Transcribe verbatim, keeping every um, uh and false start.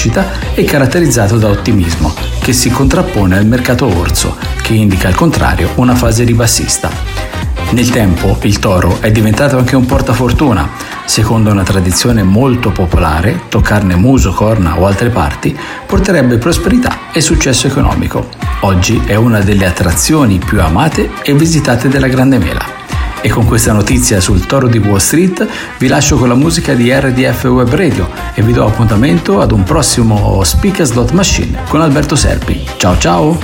crescita è caratterizzato da ottimismo, che si contrappone al mercato orso, che indica al contrario una fase ribassista. Nel tempo il toro è diventato anche un portafortuna. Secondo una tradizione molto popolare, toccarne muso, corna o altre parti porterebbe prosperità e successo economico. Oggi è una delle attrazioni più amate e visitate della Grande Mela. E con questa notizia sul toro di Wall Street vi lascio con la musica di R D F Web Radio e vi do appuntamento ad un prossimo Speak a Slot Machine con Alberto Serpi. Ciao ciao!